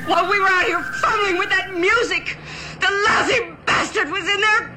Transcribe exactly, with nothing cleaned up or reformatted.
While we were out here fumbling with that music, the lousy bastard was in there